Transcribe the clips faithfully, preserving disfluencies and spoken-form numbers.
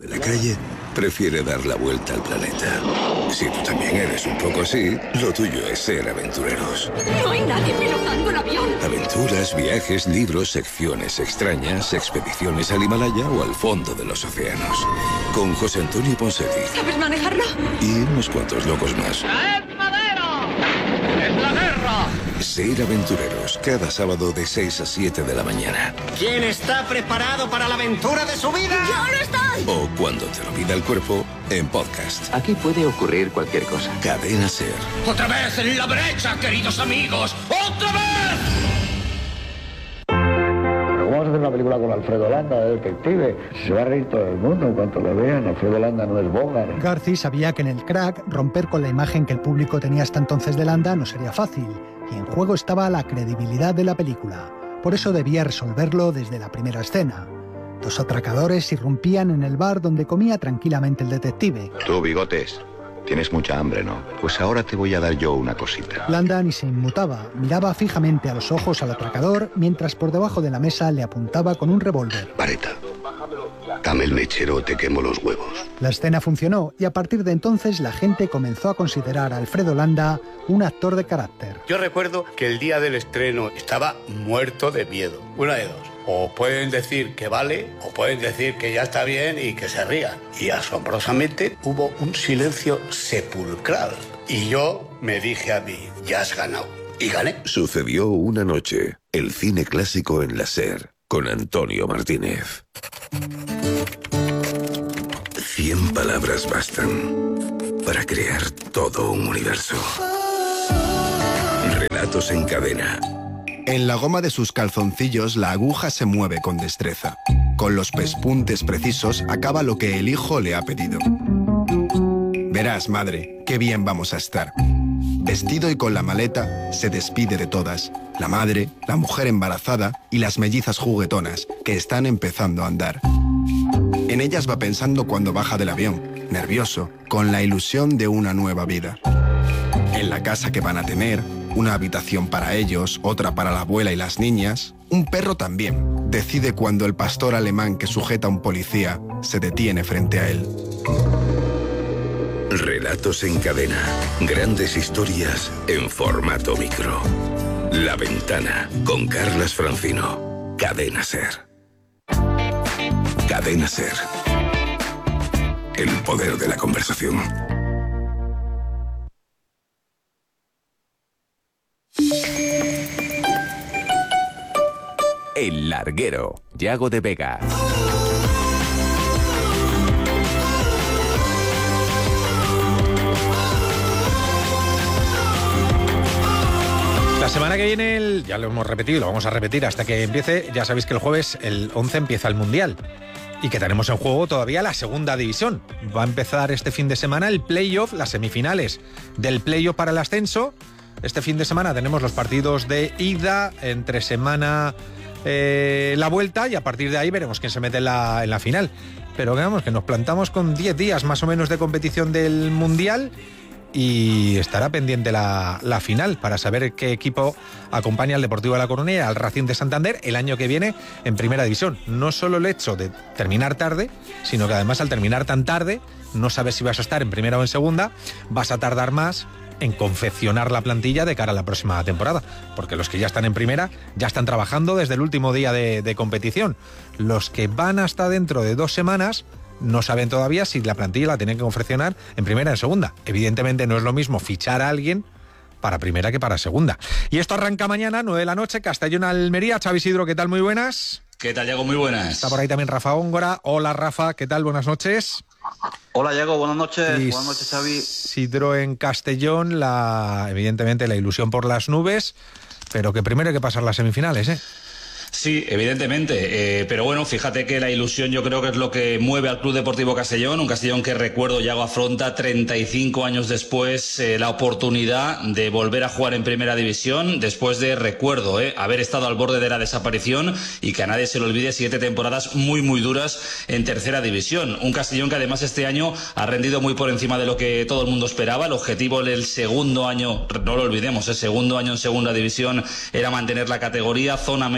de la calle prefiere dar la vuelta al planeta. Si tú también eres un poco así, lo tuyo es ser aventureros. No hay nadie pilotando el avión. Aventuras, viajes, libros, secciones extrañas, expediciones al Himalaya o al fondo de los océanos. Con José Antonio Ponseti. ¿Sabes manejarlo? Y unos cuantos locos más. ¡Traed madera! ¡Es la guerra! Ser aventureros, cada sábado de seis a siete de la mañana. ¿Quién está preparado para la aventura de su vida? ¡Yo no estoy! O cuando te lo pida el cuerpo, en podcast. Aquí puede ocurrir cualquier cosa. Cadena Ser. ¡Otra vez en la brecha, queridos amigos! ¡Otra vez! ¿Cómo vas a hacer una película con Alfredo Landa, de detective? Se va a reír todo el mundo en cuanto lo vean. Alfredo Landa no es Bogart. Garci sabía que en el crack romper con la imagen que el público tenía hasta entonces de Landa no sería fácil, y en juego estaba la credibilidad de la película. Por eso debía resolverlo desde la primera escena. Dos atracadores irrumpían en el bar donde comía tranquilamente el detective. Tú, Bigotes, tienes mucha hambre, ¿no? Pues ahora te voy a dar yo una cosita. Landa ni se inmutaba, miraba fijamente a los ojos al atracador, mientras por debajo de la mesa le apuntaba con un revólver. Vareta, dame el mechero o te quemo los huevos. La escena funcionó y a partir de entonces la gente comenzó a considerar a Alfredo Landa un actor de carácter. Yo recuerdo que el día del estreno estaba muerto de miedo. Una de dos. O pueden decir que vale, o pueden decir que ya está bien y que se rían. Y asombrosamente hubo un silencio sepulcral. Y yo me dije a mí, ya has ganado. Y gané. Sucedió una noche, el cine clásico en la Ser, con Antonio Martínez. Cien palabras bastan para crear todo un universo. Relatos en cadena. En la goma de sus calzoncillos la aguja se mueve con destreza. Con los pespuntes precisos acaba lo que el hijo le ha pedido. Verás, madre, qué bien vamos a estar. Vestido y con la maleta, se despide de todas. La madre, la mujer embarazada y las mellizas juguetonas, que están empezando a andar. En ellas va pensando cuando baja del avión, nervioso, con la ilusión de una nueva vida. En la casa que van a tener, una habitación para ellos, otra para la abuela y las niñas. Un perro también. Decide cuando el pastor alemán que sujeta a un policía se detiene frente a él. Relatos en cadena. Grandes historias en formato micro. La Ventana, con Carlas Francino. Cadena Ser. Cadena Ser. El poder de la conversación. El Larguero, Yago de Vega. La semana que viene, el, ya lo hemos repetido y lo vamos a repetir hasta que empiece, ya sabéis que el jueves, el once, empieza el Mundial. Y que tenemos en juego todavía la segunda división. Va a empezar este fin de semana el playoff, las semifinales del playoff para el ascenso. Este fin de semana tenemos los partidos de ida, entre semana eh, la vuelta, y a partir de ahí veremos quién se mete en la, en la final. Pero digamos que nos plantamos con diez días más o menos de competición del Mundial y estará pendiente la, la final para saber qué equipo acompaña al Deportivo de La Coruña y al Racing de Santander el año que viene en Primera División. No solo el hecho de terminar tarde, sino que además al terminar tan tarde no sabes si vas a estar en Primera o en Segunda, vas a tardar más en confeccionar la plantilla de cara a la próxima temporada, porque los que ya están en Primera ya están trabajando desde el último día de, de competición. Los que van hasta dentro de dos semanas no saben todavía si la plantilla la tienen que confeccionar en Primera o en Segunda. Evidentemente no es lo mismo fichar a alguien para Primera que para Segunda. Y esto arranca mañana, nueve de la noche, Castellón-Almería. Xavi Isidro, ¿qué tal? Muy buenas. ¿Qué tal, Yago? Muy buenas. Está por ahí también Rafa Góngora. Hola, Rafa, ¿qué tal? Buenas noches. Hola, Yago, buenas noches. Y buenas noches, Xavi. Isidro en Castellón, la, evidentemente la ilusión por las nubes, pero que primero hay que pasar las semifinales, ¿eh? Sí, evidentemente, eh, pero bueno, fíjate que la ilusión yo creo que es lo que mueve al Club Deportivo Castellón, un Castellón que recuerdo Yago afronta treinta y cinco años después eh, la oportunidad de volver a jugar en Primera División, después de, recuerdo, eh, haber estado al borde de la desaparición y que a nadie se le olvide siete temporadas muy muy duras en Tercera División. Un Castellón que además este año ha rendido muy por encima de lo que todo el mundo esperaba. El objetivo del segundo año, no lo olvidemos, el segundo año en Segunda División era mantener la categoría, zona media si podía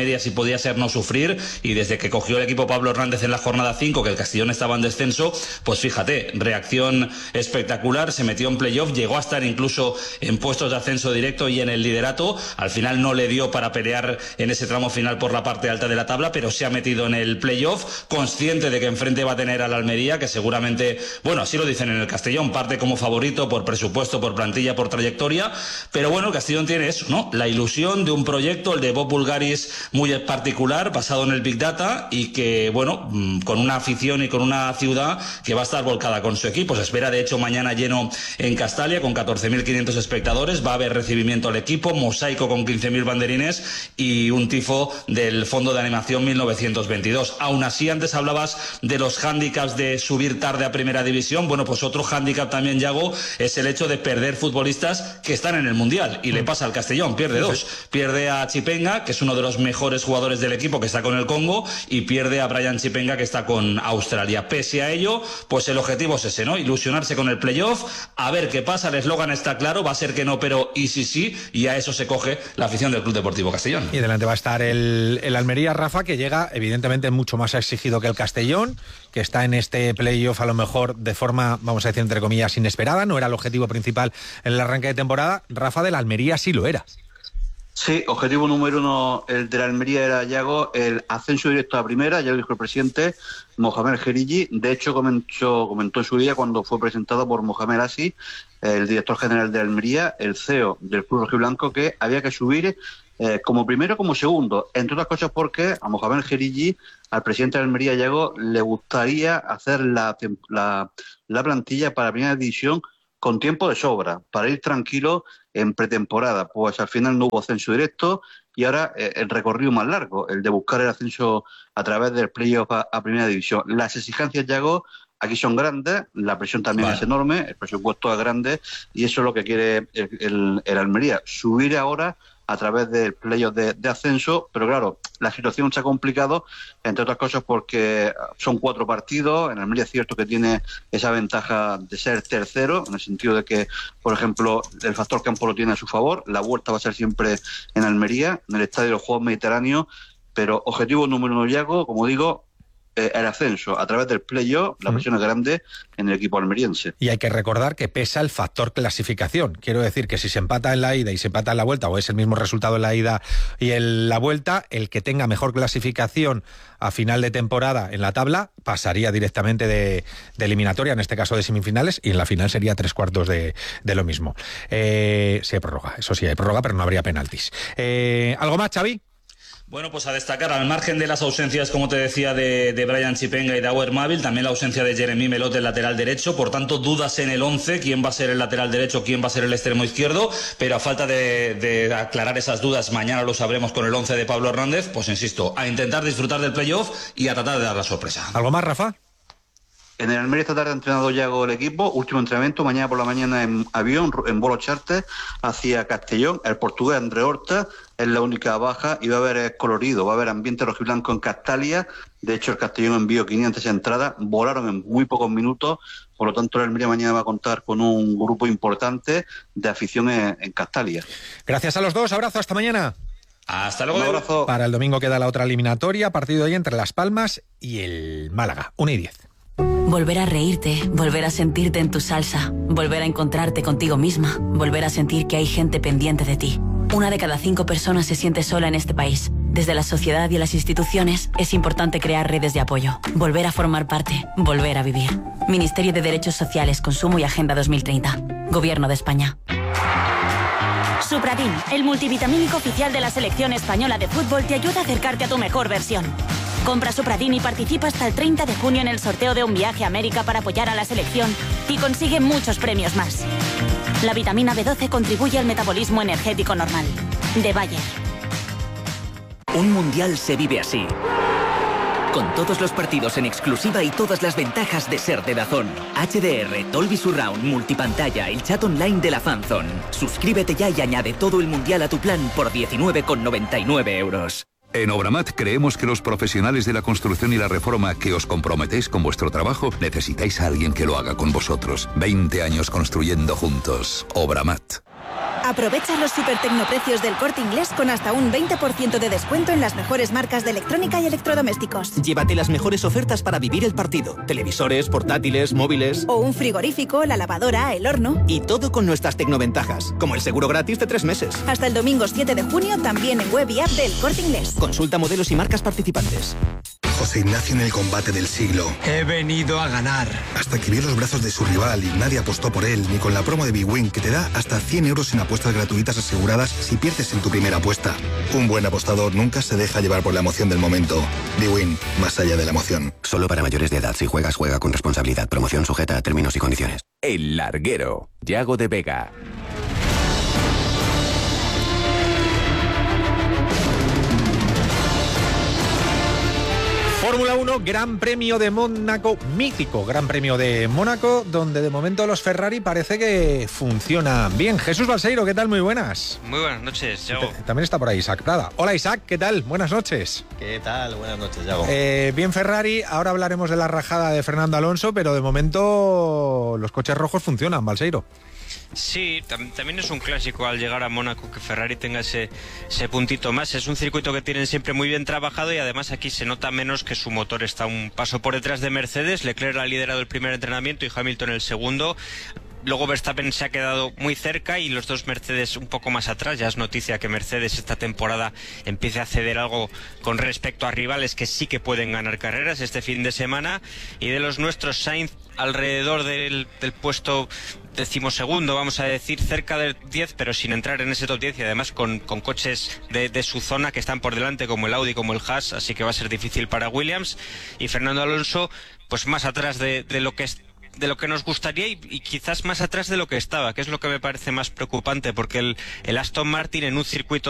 podía ser no sufrir, y desde que cogió el equipo Pablo Hernández en la jornada cinco, que el Castellón estaba en descenso, pues fíjate, reacción espectacular, se metió en playoff, llegó a estar incluso en puestos de ascenso directo y en el liderato. Al final no le dio para pelear en ese tramo final por la parte alta de la tabla, pero se ha metido en el playoff, consciente de que enfrente va a tener al Almería, que seguramente, bueno, así lo dicen en el Castellón, parte como favorito por presupuesto, por plantilla, por trayectoria, pero bueno, el Castellón tiene eso, ¿no? La ilusión de un proyecto, el de Bob Bulgaris, muy particular, basado en el Big Data, y que, bueno, con una afición y con una ciudad que va a estar volcada con su equipo. Se espera, de hecho, mañana lleno en Castalia, con catorce mil quinientos espectadores, va a haber recibimiento al equipo, mosaico con quince mil banderines y un tifo del Fondo de Animación mil novecientos veintidós. Aún así, antes hablabas de los hándicaps de subir tarde a Primera División. Bueno, pues otro hándicap también, Yago, es el hecho de perder futbolistas que están en el Mundial, y le pasa al Castellón, pierde dos. Pierde a Chipenga, que es uno de los mejores jugadores del equipo, que está con el Congo, y pierde a Brian Chipenga, que está con Australia. Pese a ello, pues el objetivo es ese, ¿no? Ilusionarse con el playoff, a ver qué pasa. El eslogan está claro, va a ser que no, pero y sí sí, y a eso se coge la afición del Club Deportivo Castellón. Y delante va a estar el, el Almería, Rafa, que llega evidentemente mucho más exigido que el Castellón, que está en este playoff a lo mejor de forma, vamos a decir, entre comillas, inesperada. No era el objetivo principal en el arranque de temporada. Rafa, del Almería sí lo era. Sí, objetivo número uno, el de la Almería, era, Yago, el ascenso directo a primera. Ya lo dijo el presidente Mohamed Gerigi. De hecho, comentó, comentó en su día, cuando fue presentado por Mohamed Asi, el director general de Almería, el C E O del club rojiblanco, que había que subir eh, como primero, como segundo, entre otras cosas porque a Mohamed Gerigi, al presidente de Almería, Yago, le gustaría hacer la, la, la plantilla para la primera división con tiempo de sobra, para ir tranquilo en pretemporada. Pues al final no hubo ascenso directo, y ahora eh, el recorrido más largo, el de buscar el ascenso a través del playoff a, a primera división. Las exigencias, Yago, aquí son grandes, la presión también vale. es enorme, el presupuesto es grande, y eso es lo que quiere el, el, el Almería, subir ahora a través del playoff de, de ascenso. Pero claro, la situación se ha complicado, entre otras cosas porque son cuatro partidos. En Almería es cierto que tiene esa ventaja de ser tercero, en el sentido de que, por ejemplo, el factor campo lo tiene a su favor. La vuelta va a ser siempre en Almería, en el Estadio de los Juegos Mediterráneos, pero objetivo número uno, Yago, como digo, Eh, el ascenso a través del playoff. La presión es grande en el equipo almeriense. Y hay que recordar que pesa el factor clasificación. Quiero decir que si se empata en la ida y se empata en la vuelta, o es el mismo resultado en la ida y en la vuelta, el que tenga mejor clasificación a final de temporada en la tabla pasaría directamente de, de eliminatoria, en este caso de semifinales, y en la final sería tres cuartos de, de lo mismo. Eh, sí hay prórroga, eso sí hay prórroga, pero no habría penaltis. Eh, ¿Algo más, Xavi? Bueno, pues a destacar, al margen de las ausencias, como te decía, de, de Brian Chipenga y de Auer Mávil, también la ausencia de Jeremy Melot, del lateral derecho. Por tanto, dudas en el once, quién va a ser el lateral derecho, quién va a ser el extremo izquierdo, pero a falta de, de aclarar esas dudas, mañana lo sabremos con el once de Pablo Hernández. Pues insisto, a intentar disfrutar del playoff y a tratar de dar la sorpresa. ¿Algo más, Rafa? En el Almería esta tarde ha entrenado Yago el equipo, último entrenamiento, mañana por la mañana en avión, en vuelo charter, hacia Castellón. El portugués André Horta es la única baja, y va a haber colorido, va a haber ambiente rojiblanco en Castalia. De hecho, el Castellón envió quinientas entradas, volaron en muy pocos minutos, por lo tanto el Almería mañana va a contar con un grupo importante de afición en, en Castalia. Gracias a los dos, abrazo, hasta mañana. Hasta luego. Un abrazo. Para el domingo queda la otra eliminatoria, partido ahí entre Las Palmas y el Málaga, una y diez. Volver a reírte, volver a sentirte en tu salsa, volver a encontrarte contigo misma, volver a sentir que hay gente pendiente de ti. Una de cada cinco personas se siente sola en este país. Desde la sociedad y las instituciones es importante crear redes de apoyo, volver a formar parte, volver a vivir. Ministerio de Derechos Sociales, Consumo y Agenda dos mil treinta. Gobierno de España. Supradin, el multivitamínico oficial de la selección española de fútbol, te ayuda a acercarte a tu mejor versión. Compra Supradin y participa hasta el treinta de junio en el sorteo de un viaje a América para apoyar a la selección y consigue muchos premios más. La vitamina B doce contribuye al metabolismo energético normal. De Bayer. Un mundial se vive así. Con todos los partidos en exclusiva y todas las ventajas de ser de DAZN. H D R, Dolby Surround, multipantalla, el chat online de la Fanzone. Suscríbete ya y añade todo el mundial a tu plan por diecinueve con noventa y nueve euros. En Obramat creemos que los profesionales de la construcción y la reforma que os comprometéis con vuestro trabajo necesitáis a alguien que lo haga con vosotros. veinte años construyendo juntos. Obramat. Aprovecha los super tecnoprecios del Corte Inglés con hasta un veinte por ciento de descuento en las mejores marcas de electrónica y electrodomésticos. Llévate las mejores ofertas para vivir el partido. Televisores, portátiles, móviles... O un frigorífico, la lavadora, el horno... Y todo con nuestras tecnoventajas, como el seguro gratis de tres meses. Hasta el domingo siete de junio, también en web y app del Corte Inglés. Consulta modelos y marcas participantes. José Ignacio en el combate del siglo. He venido a ganar. Hasta que vio los brazos de su rival y nadie apostó por él, ni con la promo de BWin, que te da hasta cien euros en apuestas gratuitas aseguradas si pierdes en tu primera apuesta. Un buen apostador nunca se deja llevar por la emoción del momento. BWin, más allá de la emoción. Solo para mayores de edad. Si juegas, juega con responsabilidad. Promoción sujeta a términos y condiciones. El Larguero. Yago de Vega. Fórmula uno, Gran Premio de Mónaco, mítico Gran Premio de Mónaco, donde de momento los Ferrari parece que funcionan bien. Jesús Balseiro, ¿qué tal? Muy buenas. Muy buenas noches, Yago. También está por ahí Isaac Prada. Hola Isaac, ¿qué tal? Buenas noches. ¿Qué tal? Buenas noches, Yago. Eh, bien Ferrari, ahora hablaremos de la rajada de Fernando Alonso, pero de momento los coches rojos funcionan, Balseiro. Sí, tam también es un clásico al llegar a Mónaco que Ferrari tenga ese, ese puntito más. Es un circuito que tienen siempre muy bien trabajado y además aquí se nota menos que su motor está un paso por detrás de Mercedes. Leclerc ha liderado el primer entrenamiento y Hamilton el segundo. Luego Verstappen se ha quedado muy cerca y los dos Mercedes un poco más atrás. Ya es noticia que Mercedes esta temporada empiece a ceder algo con respecto a rivales que sí que pueden ganar carreras este fin de semana. Y de los nuestros, Sainz alrededor del, del puesto decimosegundo, vamos a decir, cerca del diez, pero sin entrar en ese top diez y además con, con coches de, de su zona que están por delante, como el Audi, como el Haas, así que va a ser difícil para Williams. Y Fernando Alonso, pues más atrás de, de lo que es de lo que nos gustaría y, y quizás más atrás de lo que estaba, que es lo que me parece más preocupante, porque el, el Aston Martin en un circuito